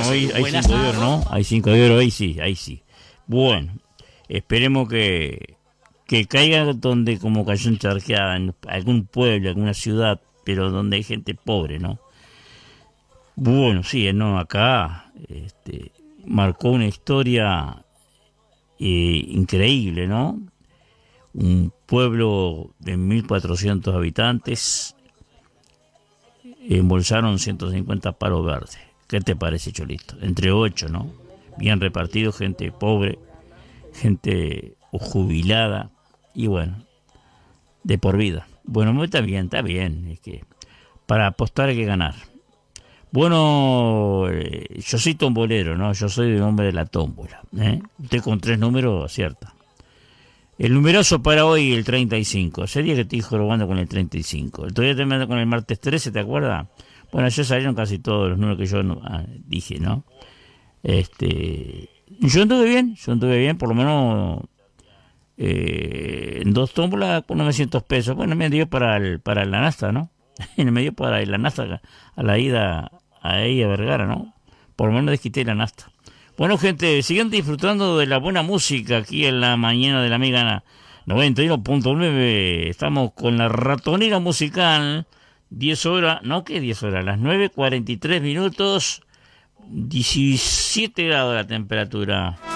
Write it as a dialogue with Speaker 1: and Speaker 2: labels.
Speaker 1: Hoy hay 5 de oro, ¿no? Hay 5 de oro, ahí sí. Bueno, esperemos que caiga donde como cayó en Charqueada, en algún pueblo, alguna ciudad, pero donde hay gente pobre, ¿no? Bueno, sí, no, acá marcó una historia increíble, ¿no? Un pueblo de 1.400 habitantes embolsaron 150 palos verdes. ¿Qué te parece, Cholito? Entre 8, ¿no? Bien repartido, gente pobre, gente jubilada y bueno, de por vida. Bueno, está bien, es que para apostar hay que ganar. Bueno, yo soy tombolero, ¿no? Yo soy el hombre de la tómbola, ¿eh? Usted con 3 números acierta. El numeroso para hoy, el 35. Ese día que estoy jorobando con el 35. Todavía te mando con el martes 13, ¿te acuerdas? Bueno, ya salieron casi todos los números que yo dije, ¿no? Yo anduve bien, por lo menos en 2 tómbolas con 900 pesos. Bueno, me dio para la nasta, ¿no? Me dio para la nasta a la ida a Vergara, ¿no? Por lo menos desquité la nasta. Bueno, gente, sigan disfrutando de la buena música aquí en la mañana de la Mega 91.9. Estamos con la ratonera musical. 10 horas, no que 10 horas, las 9:43 minutos, 17 grados la temperatura.